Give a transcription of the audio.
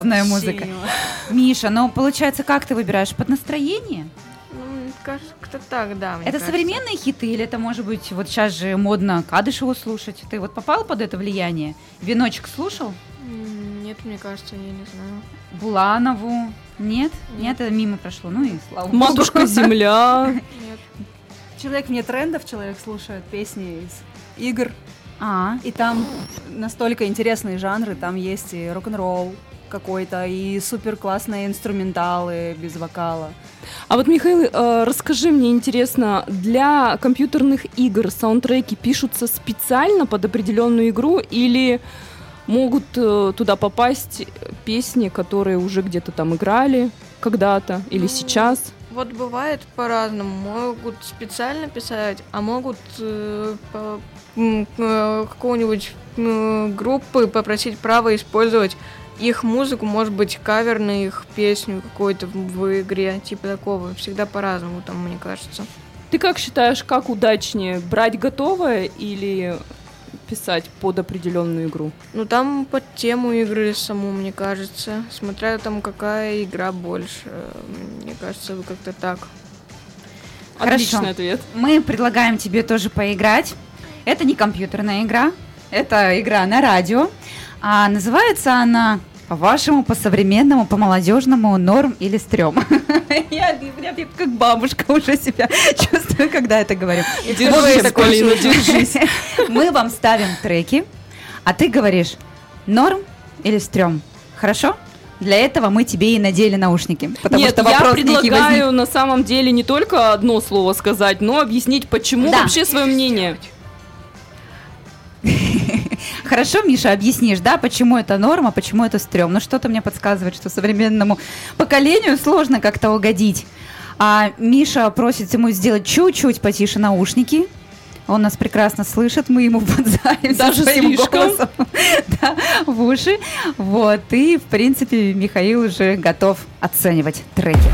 музыка. Миша, ну получается, как ты выбираешь? Под настроение? Ну, кажется, как-то так, да. Это современные хиты или это, может быть, вот сейчас же модно Кадышеву слушать? Ты вот попал под это влияние? «Веночек» слушал? Нет, мне кажется, я не знаю. Буланову? Нет? Нет, это мимо прошло. Ну и слава богу. «Матушка Земля». Нет. Человек вне трендов, человек слушает песни из игр. А, И там настолько интересные жанры, там есть и рок-н-ролл какой-то, и супер классные инструменталы без вокала. А вот, Михаил, расскажи мне, интересно, для компьютерных игр саундтреки пишутся специально под определенную игру или могут туда попасть песни, которые уже где-то там играли когда-то или сейчас? Вот бывает по-разному. Могут специально писать, а могут какого-нибудь группы попросить право использовать их музыку, может быть, кавер на их песню какую-то в игре, типа такого. Всегда по-разному там, мне кажется. Ты как считаешь, как удачнее, брать готовое или писать под определенную игру? Ну, там под тему игры саму, мне кажется. Смотря там, какая игра больше. Мне кажется, как-то так. Отличный Хорошо. ответ. мы предлагаем тебе тоже поиграть. Это не компьютерная игра, это игра на радио. А называется она, по-вашему, по-современному, по-молодежному, норм или стрём? Я как бабушка уже себя чувствую, когда это говорю. Держись, Полина, держись. Мы вам ставим треки, а ты говоришь норм или стрём. Хорошо? Для этого мы тебе и надели наушники. Потому Нет, что я вопрос некий предлагаю на самом деле не только одно слово сказать, но объяснить, почему Да. вообще свое мнение. Хорошо, Миша, объяснишь, да, почему это норма, почему это стрём? Ну, что-то мне подсказывает, что современному поколению сложно как-то угодить. А Миша просит ему сделать чуть-чуть потише наушники. Он нас прекрасно слышит, мы ему подзаимся Даже своим слишком. голосом да, в уши. Вот, и, в принципе, Михаил уже готов оценивать треки.